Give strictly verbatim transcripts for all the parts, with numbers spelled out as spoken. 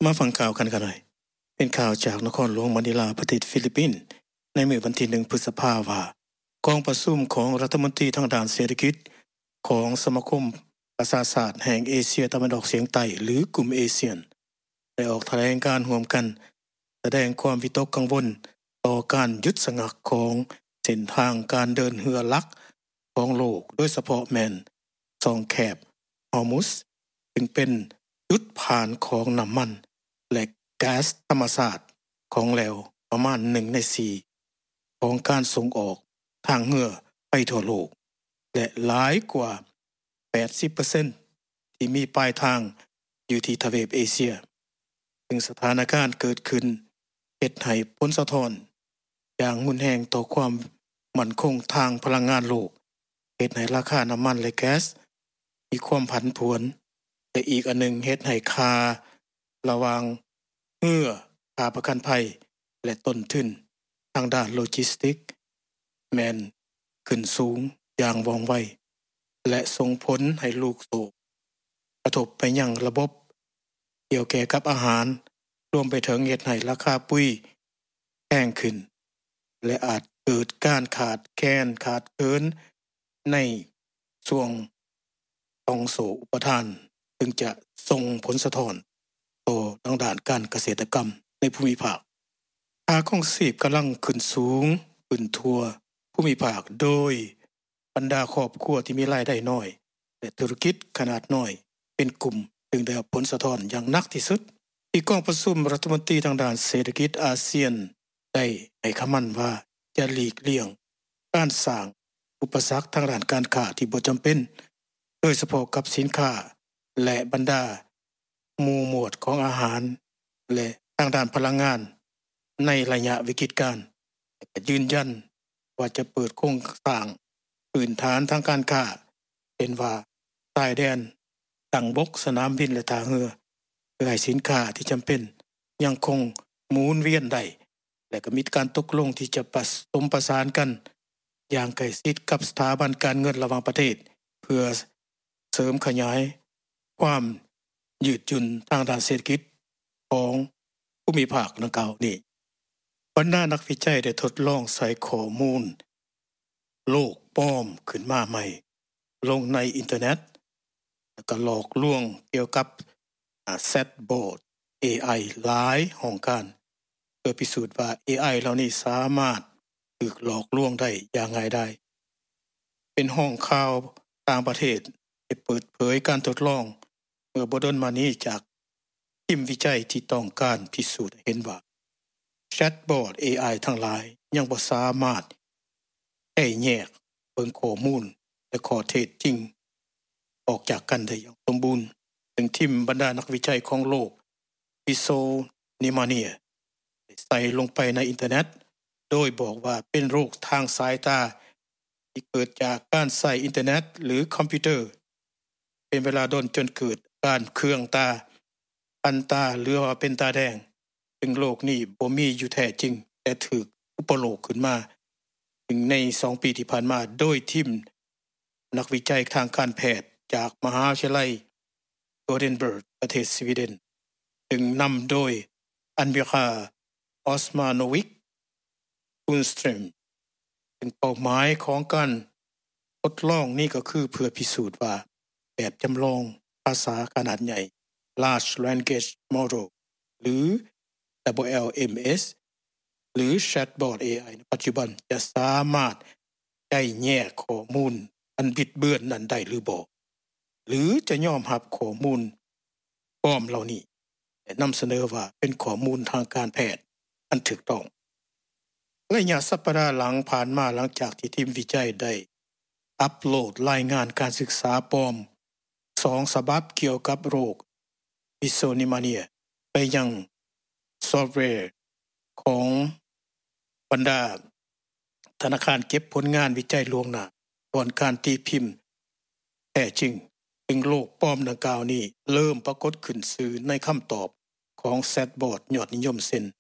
มาฟังข่าวกันกันหน่อยเป็นข่าวจากนครหลวงมะนิลาประเทศฟิลิปปินส์ในมื้อวันที่หนึ่งพฤษภาคมว่ากองประชุมของรัฐมนตรีทางด้านเศรษฐกิจของสมาคมประชาศาสตร์แห่งเอเชียตะวันออกเฉียงใต้หรือกลุ่มเอเชียนได้ออกแถลงการร่วมกันแสดงความวิตกกังวลต่อการหยุดสงักของเส้นทางการเดินเรือหลักของโลกโดยเฉพาะแม่นช่องแคบฮอร์มุซซึ่งเป็นจุดผ่านของน้ำมันและก๊าซธรรมชาติของแหลวประมาณหนึ่งในสี่ของการส่งออกทางเรือไปทั่วโลกและหลายกว่า แปดสิบเปอร์เซ็นต์ ที่มีปลายทางอยู่ที่ทวีปเอเชียซึ่งสถานการณ์เกิดขึ้นเฮ็ดให้ผลสะท้อนอย่างรุนแรงต่อความมั่นคงทางพลังงานโลกเฮ็ดให้ราคาน้ำมันและแก๊สมีความผันผวนและอีกอันหนึ่งเฮ็ดให้ค่าระหว่างเรือค่าประกันภัยและต้นทุนทางด้านโลจิสติกแม่นขึ้นสูงอย่างว่องไวและส่งผลให้ลูกโซ่กระทบไปยังระบบเกี่ยวแก่กับอาหารรวมไปถึงเฮ็ดให้ราคาปุ๋ยแพงขึ้นและอาจเกิดการขาดแคลนขาดเกินในช่วงต้องโสอุปทานซึ่งจะส่งผลสะท้อนต่อทางด้านการเกษตรกรรมในภูมิภาคค่าครองชีพกำลังขึ้นสูงขึ้นทั่วภูมิภาคโดยบรรดาครอบครัวที่มีรายได้น้อยและธุรกิจขนาดน้อยเป็นกลุ่มซึ่งได้รับผลสะท้อนอย่างหนักที่สุดที่กองประชุมรัฐมนตรีทางด้านเศรษฐกิจอาเซียนได้ให้คำมั่นว่าจะหลีกเลี่ยงการสร้างอุปสรรคทางด้านการค้าที่บ่จำเป็นโดยเฉพาะกับสินค้าและบรรดาหมู่หมวดของอาหารและทางด้านพลังงานในระยะวิกฤตการณ์และยืนยันว่าจะเปิดโครงสร้างพื้นฐานทางการค้าเป็นว่าชายแดนทางบกสนามบินและทางเรือเพื่อให้สินค้าที่จำเป็นยังคงหมุนเวียนได้และก็มีการตกลงที่จะผสมประสานกันอย่างใกล้ชิดกับสถาบันการเงินระหว่างประเทศเพื่อเสริมขยายความยืดหยุ่นทางด้านเศรษฐกิจของภูมิภาคดังกล่าวนี้บรรดานักวิจัยได้ทดลองใส่ข้อมูลโลกปลอมขึ้นมาใหม่ลงในอินเทอร์เน็ตแล้วก็หลอกลวงเกี่ยวกับแชทบอท เอ ไอ หลายห้องการเพื่อพิสูจน์ว่า เอ ไอ เหล่านี้สามารถถูกหลอกลวงได้อย่างง่ายดายเป็นห้องข่าวต่างประเทศได้เปิดเผยการทดลองเมื่อบ่ดนมานี้จากทีมวิจัยที่ต้องการพิสูจน์เห็นว่าแชทบอท เอ ไอ ทั้งหลายยังบ่สามารถให้แยกเบิ่งข้อมูลและข้อเท็จจริงออกจากกันได้อย่างสมบูรณ์ซึ่งทีมบรรดานักวิจัยของโลกพิโซนิมาเนียใส่ลงไปในอินเทอร์เน็ตโดยบอกว่าเป็นโรคทางสายตาที่เกิดจากการใส่อินเทอร์เน็ตหรือคอมพิวเตอร์เป็นเวลาดนจนเกิดการเคืองตาอันตาหรือว่าเป็นตาแดงซึ่งโรคนี้บ่มีอยู่แท้จริงแต่ถูกอุปโลกขึ้นมาถึงในสองปีที่ผ่านมาโดยทีมนักวิจัยทางการแพทย์จากมหาวิทยาลัยโกเทนเบิร์กประเทศสวีเดนซึ่งนำโดยอันเบียคาออสมาโนวิกอุนสตรีมเป็นเป้าหมายของการทดลองนี้ก็คือเพื่อพิสูจน์ว่าแบบจำลองภาษาขนาดใหญ่ Large Language Model หรือ ดับเบิลยู แอล เอ็ม เอส หรือ Chatbot เอ ไอ ในปัจจุบันจะสามารถได้แยกข้อมูลอันบิดเบือนนั้นได้หรือบ่หรือจะยอมรับข้อมูลปลอมเหล่านี้และนำเสนอว่าเป็นข้อมูลทางการแพทย์อันถูกต้องระยะสัปดาห์หลังผ่านมาหลังจากที่ทีมวิจัยได้อัปโหลดรายงานการศึกษาปลอมสองฉบับเกี่ยวกับโรคพิโซนิมาเนียไปยังซอฟต์แวร์ของบรรดาธนาคารเก็บผลงานวิจัยล่วงหน้าก่อนการตีพิมพ์แท้จริงซึ่งโรคปลอมดังกล่าวนี้เริ่มปรากฏขึ้นสื่อในคำตอบของแชทบอทยอดนิยมเช่น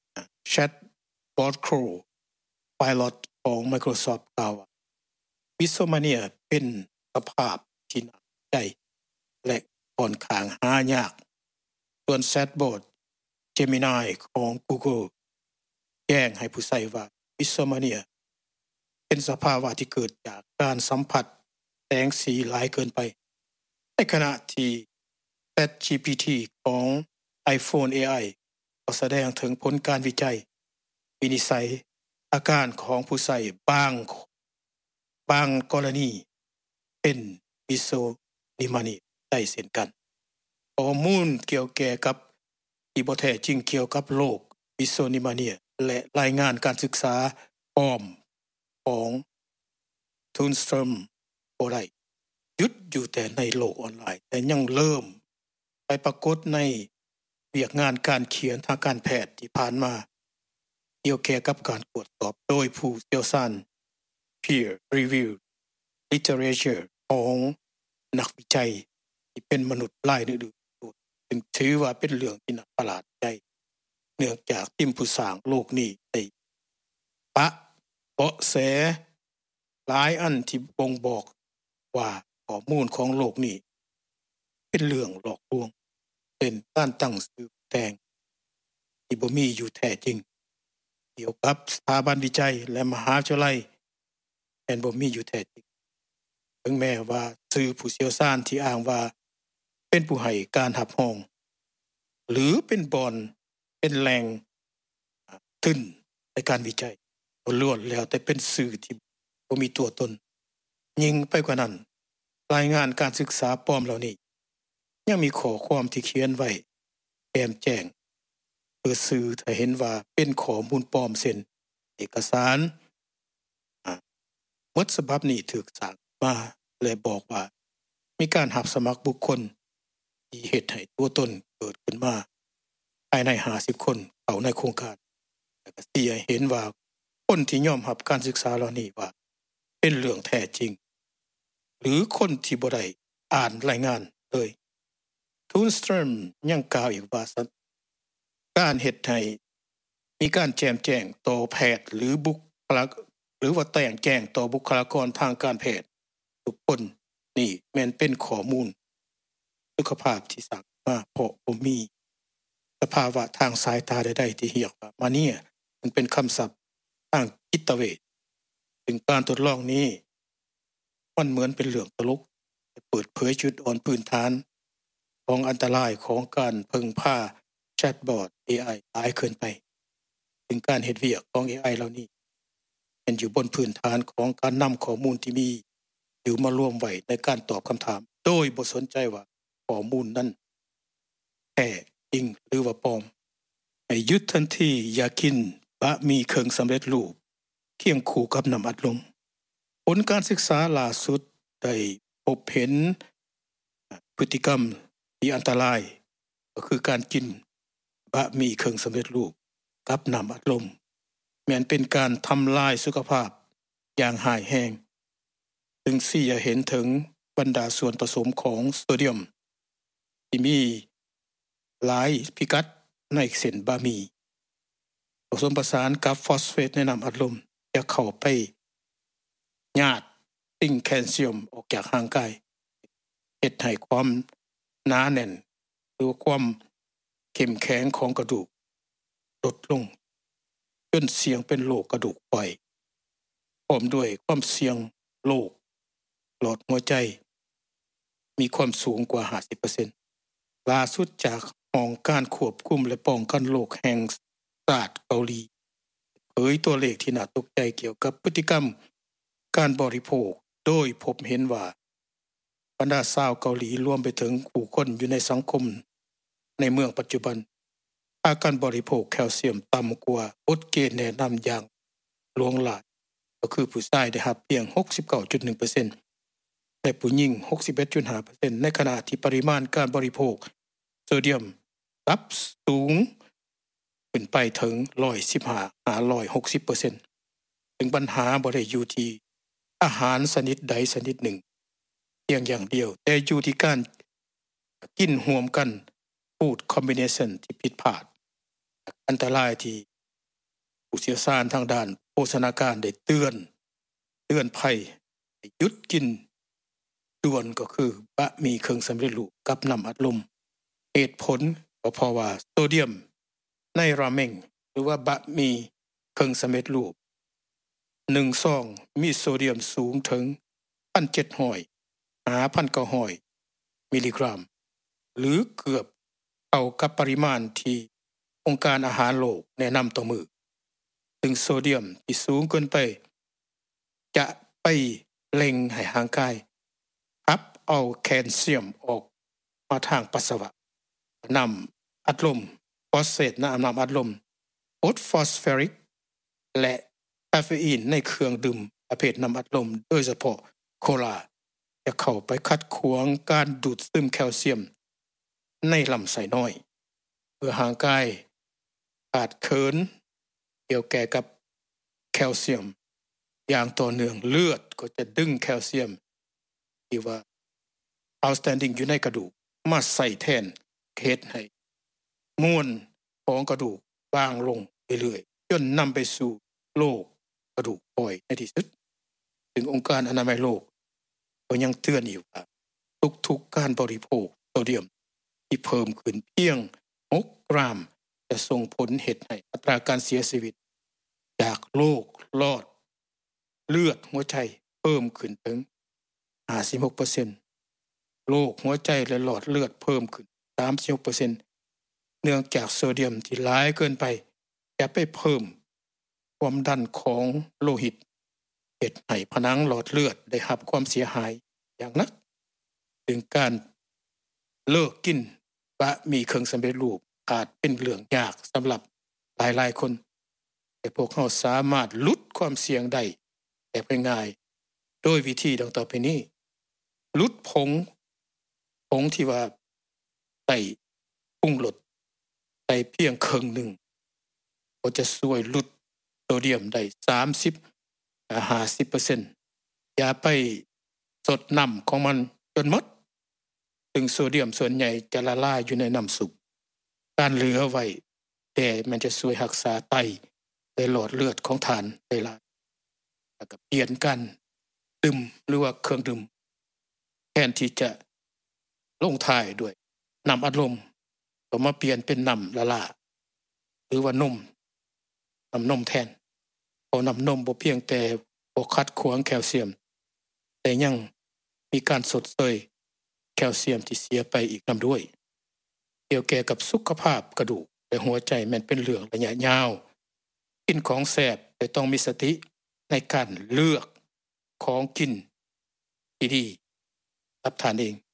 Chatbot Pro Pilot ของ Microsoft กล่าวว่าพิโซมาเนียเป็นสภาพที่น่าสนใจและค่อนข้างหายากส่วนแชทบอท Gemini ของ Google แจ้งให้ผู้ใช้ว่า Insomnia เป็นสภาวะที่เกิดจากการสัมผัสแสงสีหลายเกินไปในขณะที่ ChatGPT ของ iPhone เอ ไอ ก็แสดงถึงผลการวิจัยวินิจฉัยอาการของผู้ใช้บางบางกรณีเป็น Insomnia ได้เช่นกันข้อมูลเกี่ยวแก่กับที่บ่แท้จริงเกี่ยวกับโรค Insomnia และรายงานการศึกษาปลอมของ Tunstrom บ่ได้หยุดอยู่แต่ในโลกออนไลน์แต่ยังเริ่มไปปรากฏในเวียกงานการเขียนทางการแพทย์ที่ผ่านมาเกี่ยวแก่กับการตรวจสอบโดยผู้เชี่ยวชาญ peer review literature ของนักวิจัยที่เป็นมนุษย์รายอื่นๆซึ่งถือว่าเป็นเรื่องที่น่าประหลาดใจเนื่องจากทีมผู้สร้างโลกนี้ได้ปะเบาะแสหลายอันที่บ่งบอกว่าข้อมูลของโลกนี้เป็นเรื่องหลอกลวงเป็นการตั้งชื่อแต่งที่บ่มีอยู่แท้จริงเกี่ยวกับสถาบันวิจัยและมหาวิทยาลัยแม่นบ่มีอยู่แท้จริงถึงแม้ว่าชื่อผู้เชี่ยวชาญที่อ้างว่าเป็นผู้ให้การรับรองหรือเป็นบอนเป็นแหล่งทุนในการวิจัยล้วนแล้วแต่เป็นสื่อที่บ่มีตัวตนยิ่งไปกว่านั้นรายงานการศึกษาปลอมเหล่านี้ยังมีข้อความที่เขียนไว้แจมแจ้งเพื่อสื่อให้เห็นว่าเป็นข้อมูลปลอมเช่นเอกสารหมดฉบับนี้ถูกสร้างมาและบอกว่ามีการรับสมัครบุคคลที่เฮ็ดให้ตัวตนเกิดขึ้นมาภายในห้าสิบคนเข้าในโครงการและก็สิให้เห็นว่าคนที่ยอมรับการศึกษาเหล่านี้ว่าเป็นเรื่องแท้จริงหรือคนที่บ่ได้อ่านรายงานเลยทูนสตรมยังกล่าวอีกว่าการเฮ็ดให้มีการแจมแจ้งต่อแพทย์หรือบุคลากรหรือว่าแต่งแจ้งต่อบุคลากรทางการแพทย์ทุกคนนี่แม่นเป็นข้อมูลสุขภาพที่สร้างมาเพราะบ่มีสภาวะทางสายตาใดๆที่เรียกว่ามาเนี่ยมันเป็นคำศัพท์ทางจิตเวชถึงการทดลองนี้มันเหมือนเป็นเรื่องตลกเปิดเผยจุดอ่อนพื้นฐานของอันตรายของการพึ่งพาแชทบอท เอ ไอ หลายเกินไปถึงการเฮ็ดเวียกของ เอ ไอ เหล่านี้เป็นอยู่บนพื้นฐานของการนำข้อมูลที่มีอยู่มารวมไว้ในการตอบคำถามโดยบ่สนใจว่าข้อมูลนั้นแท้จริงหรือว่าปลอมให้หยุดทันทีอย่ากินบะหมี่เครื่องสำเร็จรูปเคียงคู่กับน้ำอัดลมผลการศึกษาล่าสุดได้พบเห็นพฤติกรรมที่อันตรายก็คือการกินบะหมี่เครื่องสำเร็จรูปกับน้ำอัดลมแม้นเป็นการทำลายสุขภาพอย่างหายแรงซึ่งสิจะเห็นถึงบรรดาส่วนผสมของโซเดียมที่มีหลายพิกัดในเส้นบะหมี่ผสมผสานกับฟอสเฟตในน้ำอัดลมจะเข้าไปญาติสิ่งแคลเซียมออกจากร่างกายเฮ็ดให้ความหนาแน่นหรือความเข้มแข็งของกระดูกลดลงจนเสี่ยงเป็นโรคกระดูกปล่อยพร้อมด้วยความเสี่ยงโรคหลอดหัวใจมีความสูงกว่า ห้าสิบเปอร์เซ็นต์ ล่าสุดจากห้องการควบคุมและป้องกันโรคแห่งชาติเกาหลีเผยตัวเลขที่น่าตกใจเกี่ยวกับพฤติกรรมการบริโภคโดยพบเห็นว่าบรรดาชาวเกาหลีรวมไปถึงผู้คนอยู่ในสังคมในเมืองปัจจุบันอาการบริโภคแคลเซียมต่ำกว่ากฎเกณฑ์แนะนำอย่างหลวงหลายก็คือผู้ชายได้รับเพียง หกสิบเก้าจุดหนึ่งเปอร์เซ็นต์ และผู้หญิง หกสิบเอ็ดจุดห้าเปอร์เซ็นต์ ในขณะที่ปริมาณการบริโภคโซเดียมต่ำสูงขึ้นไปถึงหนึ่งร้อยสิบห้า ห้าร้อยหกสิบเปอร์เซ็นต์ ถึงปัญหาบ่ได้อยู่ที่อาหารชนิดใดชนิดหนึ่งเพียงอย่างเดียวแต่อยู่ที่การกินร่วมกัน food combination ที่ผิดพลาดอันตรายที่ผู้เชี่ยวชาญทางด้านโภชนาการได้เตือนเตือนภัยให้หยุดกินด่วนก็คือบะหมี่เครื่องสำเร็จรูปกับน้ำอัดลมเหตุผลก็ก็เพราะว่าโซเดียมในราเมงหรือว่าบะหมี่เครื่องสำเร็จรูปหนึ่งซองมีโซเดียมสูงถึง หนึ่งพันเจ็ดร้อย หา หนึ่งพันเก้าร้อย มิลลิกรัมหรือเกือบเท่ากับปริมาณที่องค์การอาหารโลกแนะนำต่อมือซึ่งโซเดียมที่สูงเกินไปจะไปเล็งให้ร่างกายขับเอาแคลเซียมออกมาทางปัสสาวะนำอัดลมฟอสเฟตน้ำน้ำอัดลมโอดฟอสเฟริกและคาเฟอีนในเครื่องดื่มประเภทน้ำอัดลมโดยเฉพาะโคลาจะเข้าไปขัดขวางการดูดซึมแคลเซียมในลำไส้น้อยเพื่อร่างกายขาดเคินเกี่ยวแก่กับแคลเซียมอย่างต่อเนื่องเลือดก็จะดึงแคลเซียมที่ว่า outstanding อยู่ในกระดูกมาใส่แทนเฮ็ดให้มวลของกระดูกบางลงเรื่อยๆจนนำไปสู่โรคกระดูกพรุนในที่สุดถึงองค์การอนามัยโลกก็ยังเตือนอยู่ว่าทุกๆการบริโภคโซเดียมที่เพิ่มขึ้นเพียงหกกรัมจะส่งผลเหตุให้อัตราการเสียชีวิตจากโรคหลอดเลือดหัวใจเพิ่มขึ้นถึง ห้าสิบหกเปอร์เซ็นต์ โรคหัวใจและหลอดเลือดเพิ่มขึ้น สามสิบหกเปอร์เซ็นต์ เนื่องจากโซเดียมที่หลายเกินไปจะไปเพิ่มความดันของโลหิตเฮ็ดให้ผนังหลอดเลือดได้รับความเสียหายอย่างหนักถึงการเลิกกินบะหมี่เครื่องสำเร็จรูปอาจเป็นเรื่องยากสำหรับหลายๆคนแต่พวกเขาสามารถลดความเสี่ยงได้แบบง่ายๆโดยวิธีดังต่อไปนี้ลดผงผงที่ว่าใส่ปรุงรสใส่เพียงครึ่งหนึ่งก็จะช่วยลดโซเดียมได้สามสิบ ห้าสิบเปอร์เซ็นต์ อย่าไปสดน้ำของมันจนหมดซึ่งโซเดียมส่วนใหญ่จะละลายอยู่ในน้ำซุปการเหลือไว้แต่มันจะช่วยรักษาไตและหลอดเลือดของทานได้หลายแล้วก็เปลี่ยนกันดื่มหรือว่าเครื่องดื่มแทนที่จะลงท้ายด้วยน้ำอัดลมก็มาเปลี่ยนเป็นน้ำละลาหรือว่านมน้ำนมแทนเพราะน้ำนมบ่เพียงแต่บ่ขัดขวางแคลเซียมแต่ยังมีการสดเสยแคลเซียมที่เสียไปอีกนำด้วยเกี่ยวแก่กับสุขภาพกระดูกและหัวใจแม่นเป็นเรื่องระยะยาวกินของแซ่บแต่ต้องมีสติในการเลือกของกินที่ดีรับทานเอง